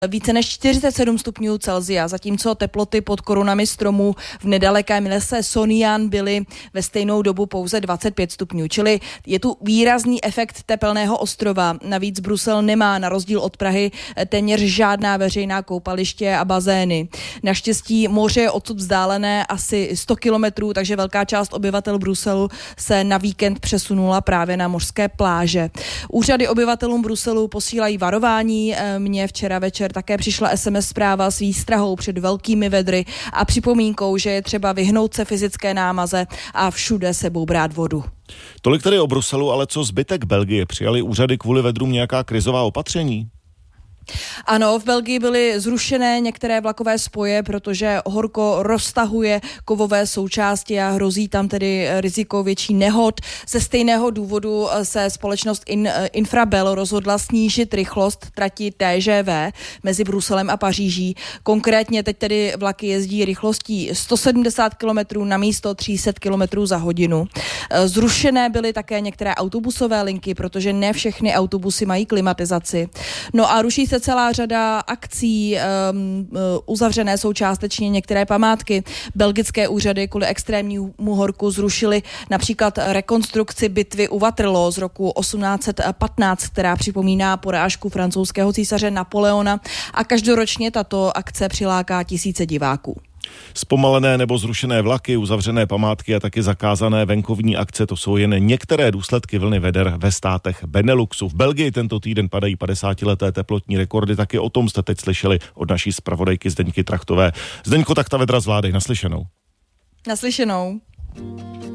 více než 47 stupňů Celsia, zatímco teploty pod korunami stromů v nedalekém lese Sonian byly ve stejnou dobu pouze 25 stupňů, čili je tu výrazný efekt tepelného ostrova. Navíc Brusel nemá na rozdíl od Prahy téměř žádná veřejná koupaliště a bazény. Naštěstí moře je odsud vzdálené asi 100 kilometrů, takže velká část obyvatel Bruselu se na víkend přesunula právě na mořské pláže. Úřady obyvatelům Bruselu posílají varování. Mně včera večer také přišla SMS zpráva s výstrahou před velkými vedry a připomínkou, že je třeba vyhnout se fyzické námaze a všude sebou brát vodu. Tolik tedy o Bruselu, ale co zbytek Belgie? Přijali úřady kvůli vedrům nějaká krizová opatření? Ano, v Belgii byly zrušené některé vlakové spoje, protože horko roztahuje kovové součásti a hrozí tam tedy riziko větší nehod. Ze stejného důvodu se společnost Infrabel rozhodla snížit rychlost trati TGV mezi Bruselem a Paříží. Konkrétně teď tedy vlaky jezdí rychlostí 170 km na místo 300 km za hodinu. Zrušené byly také některé autobusové linky, protože ne všechny autobusy mají klimatizaci. No a ruší se celá řada akcí, uzavřené jsou částečně některé památky. Belgické úřady kvůli extrémnímu horku zrušily například rekonstrukci bitvy u Waterloo z roku 1815, která připomíná porážku francouzského císaře Napoleona, a každoročně tato akce přiláká tisíce diváků. Zpomalené nebo zrušené vlaky, uzavřené památky a taky zakázané venkovní akce, to jsou jen některé důsledky vlny veder ve státech Beneluxu. V Belgii tento týden padají 50leté teplotní rekordy, taky o tom jste teď slyšeli od naší zpravodajky Zdeňky Trachtové. Zdeňko, tak ta vedra zvládej, naslyšenou. Naslyšenou.